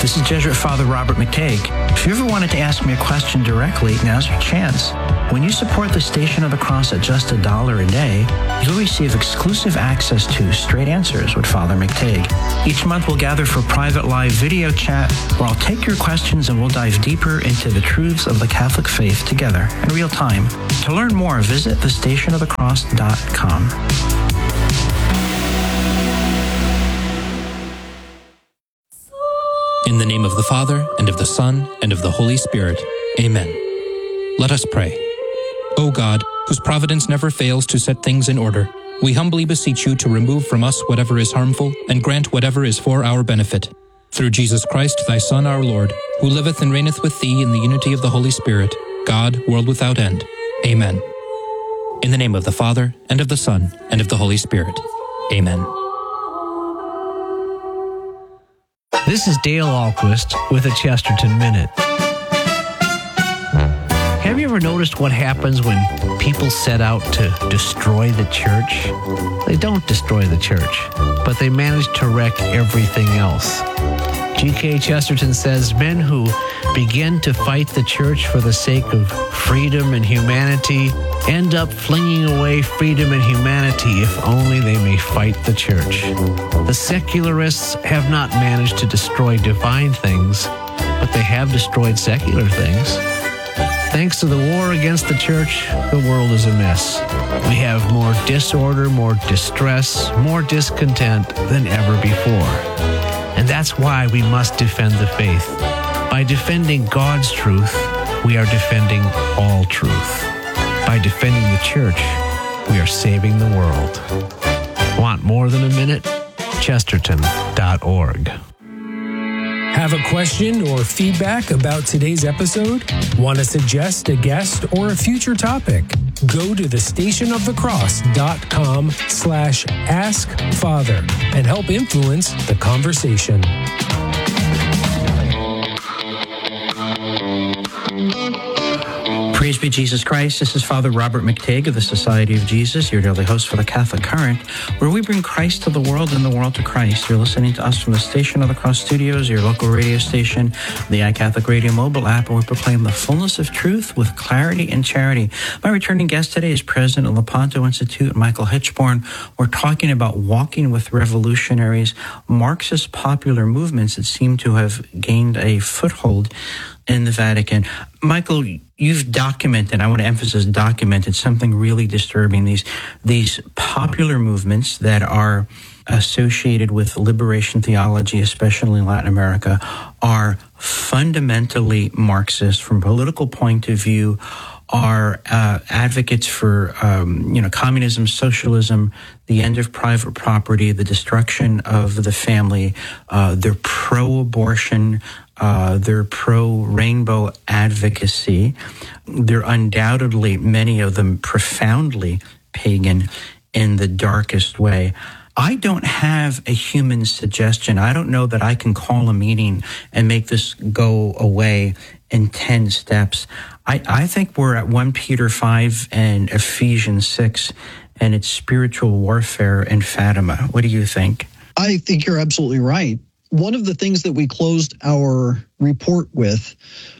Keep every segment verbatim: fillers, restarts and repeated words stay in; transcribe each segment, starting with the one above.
This is Jesuit Father Robert McTague. If you ever wanted to ask me a question directly, now's your chance. When you support the Station of the Cross at just a dollar a day, you'll receive exclusive access to Straight Answers with Father McTague. Each month we'll gather for private live video chat where I'll take your questions and we'll dive deeper into the truths of the Catholic faith together in real time. To learn more, visit the station of the cross dot com. In the name of the Father, and of the Son, and of the Holy Spirit. Amen. Let us pray. O God, whose providence never fails to set things in order, we humbly beseech you to remove from us whatever is harmful, and grant whatever is for our benefit. Through Jesus Christ, thy Son, our Lord, who liveth and reigneth with thee in the unity of the Holy Spirit, God, world without end. Amen. In the name of the Father, and of the Son, and of the Holy Spirit. Amen. This is Dale Ahlquist with a Chesterton Minute. Have you ever noticed what happens when people set out to destroy the church? They don't destroy the church, but they manage to wreck everything else. G K Chesterton says men who begin to fight the church for the sake of freedom and humanity end up flinging away freedom and humanity if only they may fight the church. The secularists have not managed to destroy divine things, but they have destroyed secular things. Thanks to the war against the church, the world is a mess. We have more disorder, more distress, more discontent than ever before. And that's why we must defend the faith. By defending God's truth, we are defending all truth. By defending the church, we are saving the world. Want more than a minute? Chesterton dot org. Have a question or feedback about today's episode? Want to suggest a guest or a future topic? Go to the station of the cross dot com slash ask father and help influence the conversation. Praise be Jesus Christ. This is Father Robert McTague of the Society of Jesus, your daily host for the Catholic Current, where we bring Christ to the world and the world to Christ. You're listening to us from the Station of the Cross Studios, your local radio station, the iCatholic Radio mobile app, and we proclaim the fullness of truth with clarity and charity. My returning guest today is President of the Lepanto Institute, Michael Hichborn. We're talking about walking with revolutionaries, Marxist popular movements that seem to have gained a foothold in the Vatican. Michael, you've documented, I want to emphasize documented, something really disturbing. These these popular movements that are associated with liberation theology, especially in Latin America, are fundamentally Marxist from a political point of view, are uh, advocates for um, you know communism, socialism, the end of private property, the destruction of the family. Uh, they're pro-abortion. Uh, they're pro-rainbow advocacy. They're undoubtedly, many of them, profoundly pagan in the darkest way. I don't have a human suggestion. I don't know that I can call a meeting and make this go away in ten steps. I, I think we're at First Peter five and Ephesians six, and it's spiritual warfare in Fatima. What do you think? I think you're absolutely right. One of the things that we closed our report with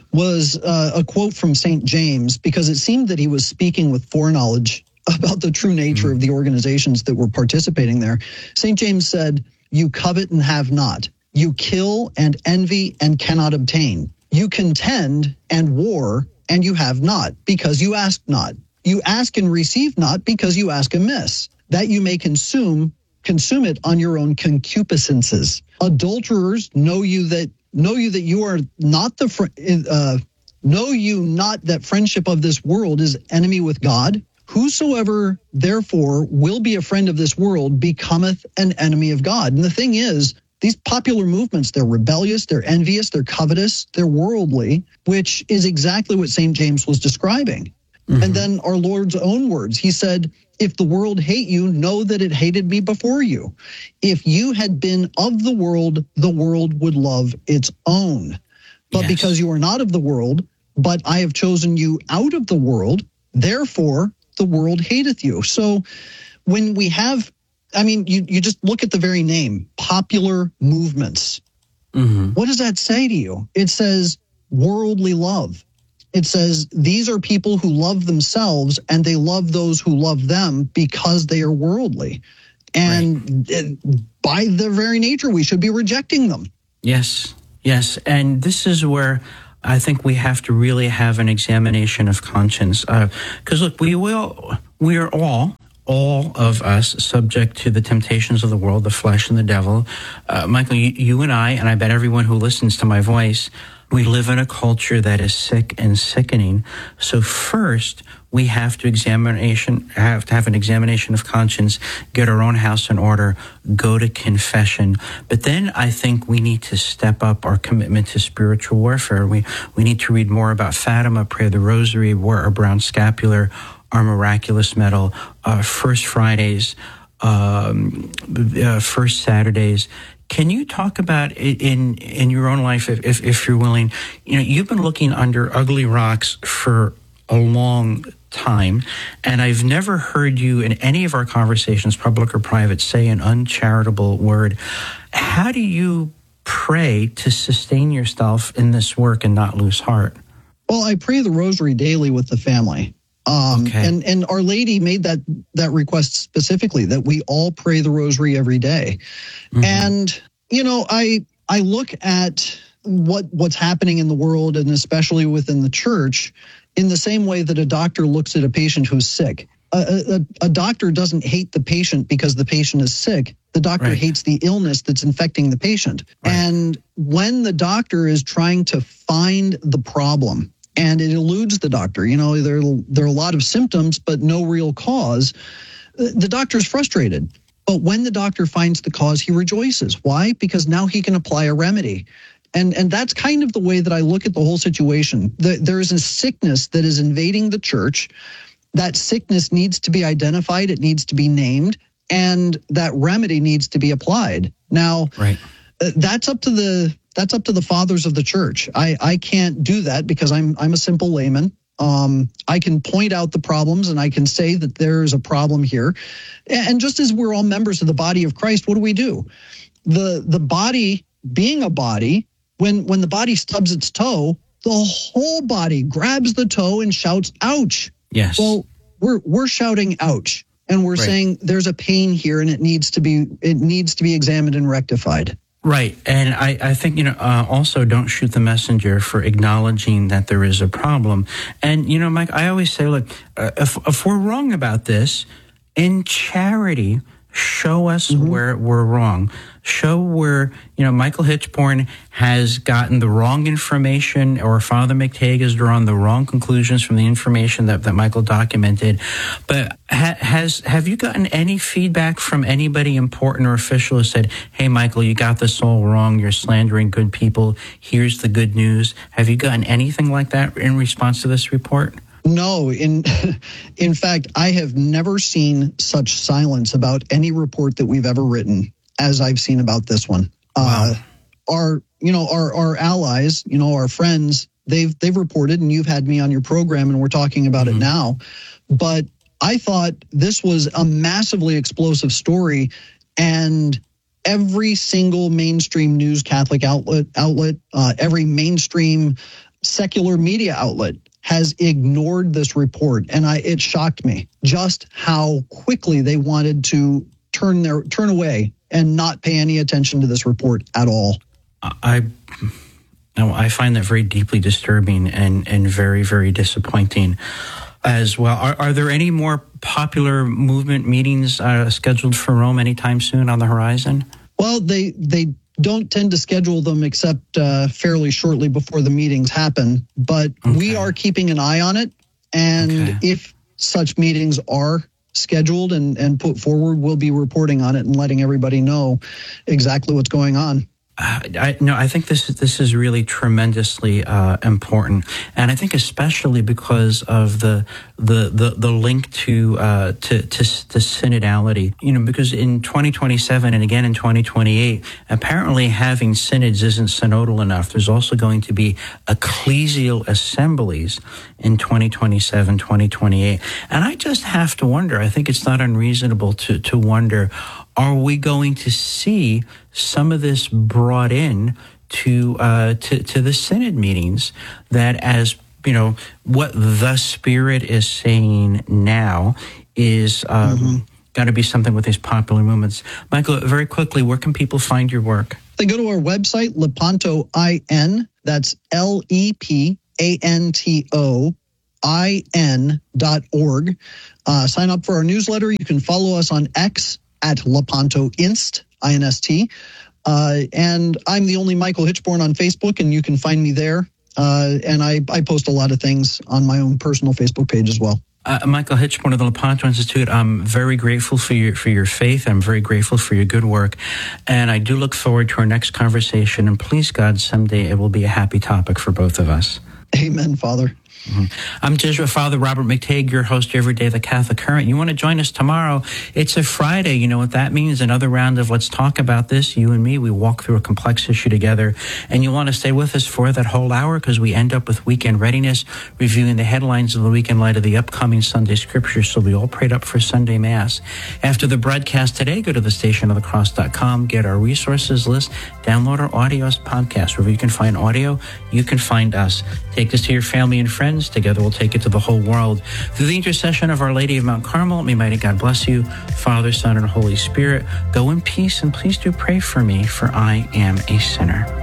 was uh, a quote from Saint James, because it seemed that he was speaking with foreknowledge about the true nature of the organizations that were participating there. Saint James said, "You covet and have not. You kill and envy and cannot obtain. You contend and war and you have not, because you ask not. You ask and receive not, because you ask amiss, that you may consume consume it on your own concupiscences. Adulterers, know you that know you that you are not the fr- uh, know you not that friendship of this world is enemy with God? Whosoever therefore will be a friend of this world becometh an enemy of God." And the thing is, these popular movements, they're rebellious, they're envious, they're covetous, they're worldly, which is exactly what Saint James was describing. Mm-hmm. And then our Lord's own words, he said, "If the world hate you, know that it hated me before you. If you had been of the world, the world would love its own. But yes. because you are not of the world, but I have chosen you out of the world, therefore the world hateth you." So when we have, I mean, you, you just look at the very name, popular movements. Mm-hmm. What does that say to you? It says worldly love. It says these are people who love themselves and they love those who love them because they are worldly. And right. by their very nature, we should be rejecting them. Yes, yes. And this is where I think we have to really have an examination of conscience. Because, uh, look, we will, we are all, all of us subject to the temptations of the world, the flesh and the devil. Uh, Michael, you, you and I, and I bet everyone who listens to my voice, we live in a culture that is sick and sickening. So first, we have to examination have to have an examination of conscience, get our own house in order, go to confession. But then I think we need to step up our commitment to spiritual warfare. We we need to read more about Fatima, pray the Rosary, wear our brown scapular, our miraculous medal, uh, First Fridays, um, uh, First Saturdays. Can you talk about it in in your own life, if, if if you're willing? You know, you've been looking under ugly rocks for a long time, and I've never heard you in any of our conversations, public or private, say an uncharitable word. How do you pray to sustain yourself in this work and not lose heart? Well, I pray the Rosary daily with the family. Um, okay. And and Our Lady made that that request specifically, that we all pray the Rosary every day. Mm-hmm. And you know, I I look at what what's happening in the world, and especially within the church, in the same way that a doctor looks at a patient who's sick. A, a, a doctor doesn't hate the patient because the patient is sick. The doctor right. hates the illness that's infecting the patient. Right. And when the doctor is trying to find the problem, and it eludes the doctor, you know, there, there are a lot of symptoms, but no real cause, the doctor's frustrated. But when the doctor finds the cause, he rejoices. Why? Because now he can apply a remedy. And and that's kind of the way that I look at the whole situation. The, there is a sickness that is invading the church. That sickness needs to be identified. It needs to be named. And that remedy needs to be applied. Now, right. uh, that's up to the that's up to the fathers of the church. I, I can't do that because I'm I'm a simple layman. Um, I can point out the problems and I can say that there is a problem here. And just as we're all members of the body of Christ, what do we do? The the body, being a body, when when the body stubs its toe, the whole body grabs the toe and shouts, ouch. Yes. Well, we're we're shouting ouch. And we're right. saying there's a pain here and it needs to be it needs to be examined and rectified. Right. And I, I think, you know, uh, also don't shoot the messenger for acknowledging that there is a problem. And, you know, Mike, I always say, look, uh, if, if we're wrong about this, in charity, show us mm-hmm. where we're wrong. Show where, you know, Michael Hichborn has gotten the wrong information, or Father McTague has drawn the wrong conclusions from the information that, that Michael documented. But ha, has have you gotten any feedback from anybody important or official who said, hey, Michael, you got this all wrong. You're slandering good people. Here's the good news. Have you gotten anything like that in response to this report? No, in in fact, I have never seen such silence about any report that we've ever written as I've seen about this one. Wow. Uh, our, you know, our our allies, you know, our friends, they've they've reported, and you've had me on your program, and we're talking about mm-hmm. it now. But I thought this was a massively explosive story, and every single mainstream news Catholic outlet, outlet, uh, every mainstream secular media outlet has ignored this report, and I it shocked me just how quickly they wanted to turn their turn away and not pay any attention to this report at all. I no, I find that very deeply disturbing and and very very disappointing as well. Are, are there any more popular movement meetings uh, scheduled for Rome anytime soon on the horizon? Well, they they. don't tend to schedule them except uh, fairly shortly before the meetings happen. But okay. we are keeping an eye on it. And okay. if such meetings are scheduled and, and put forward, we'll be reporting on it and letting everybody know exactly what's going on. Uh, I, no, I think this is this is really tremendously uh, important, and I think especially because of the the the, the link to, uh, to to to synodality. You know, because in twenty twenty-seven and again in twenty twenty-eight, apparently having synods isn't synodal enough. There's also going to be ecclesial assemblies in twenty twenty-seven, twenty twenty-eight, and I just have to wonder. I think it's not unreasonable to to wonder: are we going to see some of this brought in to uh, to to the synod meetings. That as you know, what the Spirit is saying now is um, mm-hmm. got to be something with these popular movements. Michael, very quickly, where can people find your work? They go to our website, Lepanto I N. That's L E P A N T O I N dot org. Uh, sign up for our newsletter. You can follow us on X at Lepanto Inst, I N S T. Uh, and I'm the only Michael Hitchborn on Facebook, and you can find me there. Uh, and I, I post a lot of things on my own personal Facebook page as well. Uh, Michael Hitchborn of the Lepanto Institute, I'm very grateful for your for your faith. I'm very grateful for your good work. And I do look forward to our next conversation. And please, God, someday it will be a happy topic for both of us. Amen, Father. Mm-hmm. I'm Jesuit Father Robert McTague, your host every day, The Catholic Current. You want to join us tomorrow? It's a Friday. You know what that means? Another round of Let's Talk About This. You and me, we walk through a complex issue together. And you want to stay with us for that whole hour because we end up with weekend readiness, reviewing the headlines of the week in light of the upcoming Sunday scriptures. So we all prayed up for Sunday Mass. After the broadcast today, go to the station of the cross dot com, get our resources list, download our audios podcast. Wherever you can find audio, you can find us. Take this to your family and friends. Together we'll take it to the whole world. Through the intercession of Our Lady of Mount Carmel, may mighty God bless you, Father, Son, and Holy Spirit. Go in peace, and please do pray for me, for I am a sinner.